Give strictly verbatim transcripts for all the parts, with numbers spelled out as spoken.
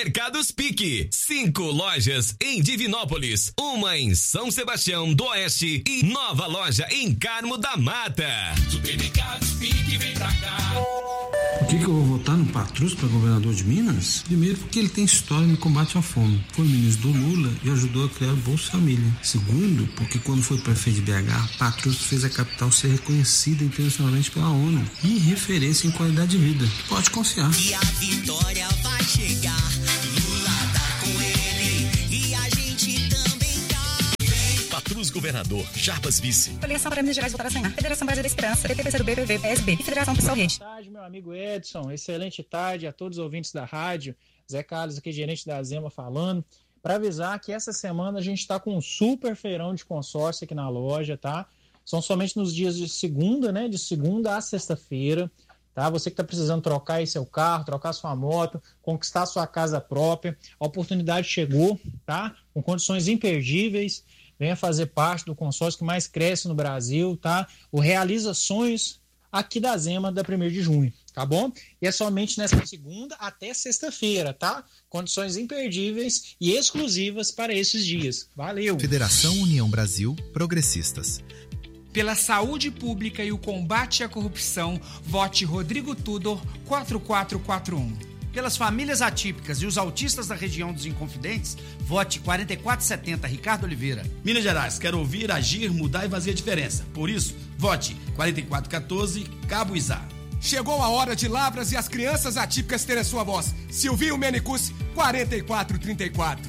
Supermercados Pique. Cinco lojas em Divinópolis, uma em São Sebastião do Oeste e nova loja em Carmo da Mata. Supermercados Pique, vem pra cá. Por que, que eu vou votar no Patrus para governador de Minas? Primeiro, porque ele tem história no combate à fome. Foi ministro do Lula e ajudou a criar o Bolsa Família. Segundo, porque quando foi prefeito de B H, Patrus fez a capital ser reconhecida internacionalmente pela ONU e referência em qualidade de vida. Pode confiar. E a vitória vai chegar. Lula tá com ele e a gente também tá. Patrus governador, Jarbas vice. Filiação para Minas Gerais votará sem Federação Brasileira da Esperança, P T P C do B, P V, P S B e Federação Pessoal Rede. Boa tarde, meu amigo Edson. Excelente tarde a todos os ouvintes da rádio. Zé Carlos aqui, gerente da Zema, falando. Para avisar que essa semana a gente está com um super feirão de consórcio aqui na loja, tá? São somente nos dias de segunda, né? De segunda a sexta-feira, tá? Você que está precisando trocar aí seu carro, trocar sua moto, conquistar sua casa própria, a oportunidade chegou, tá? Com condições imperdíveis. Venha fazer parte do consórcio que mais cresce no Brasil, tá? O Realiza Sonhos aqui da Zema, da primeiro de junho, tá bom? E é somente nesta segunda até sexta-feira, tá? Condições imperdíveis e exclusivas para esses dias. Valeu! Federação União Brasil Progressistas. Pela saúde pública e o combate à corrupção, vote Rodrigo Tudor quatro quatro quatro um. Pelas famílias atípicas e os autistas da região dos Inconfidentes, vote quarenta e quatro setenta, Ricardo Oliveira. Minas Gerais, quer ouvir, agir, mudar e fazer a diferença. Por isso, vote quarenta e quatro quatorze, Cabo Izar. Chegou a hora de Lavras e as crianças atípicas terem sua voz. Silvinho Menicus, quarenta e quatro trinta e quatro.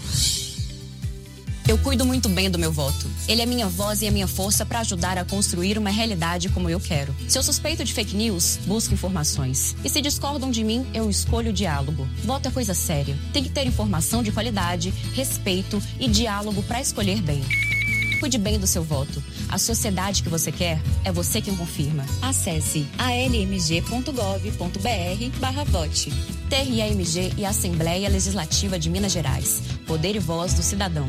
Eu cuido muito bem do meu voto. Ele é minha voz e a minha força para ajudar a construir uma realidade como eu quero. Se eu suspeito de fake news, busco informações. E se discordam de mim, eu escolho o diálogo. Voto é coisa séria. Tem que ter informação de qualidade, respeito e diálogo para escolher bem. Cuide bem do seu voto. A sociedade que você quer é você quem confirma. Acesse a l m g ponto gov ponto b r barra vote. T R I A M G e Assembleia Legislativa de Minas Gerais. Poder e voz do cidadão.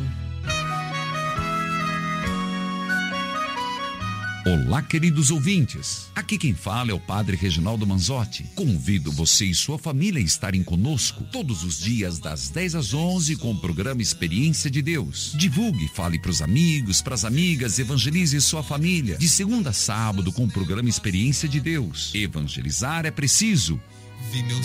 Olá, queridos ouvintes. Aqui quem fala é o Padre Reginaldo Manzotti. Convido você e sua família a estarem conosco todos os dias das dez às onze com o programa Experiência de Deus. Divulgue, fale para os amigos, para as amigas, evangelize sua família. De segunda a sábado com o programa Experiência de Deus. Evangelizar é preciso.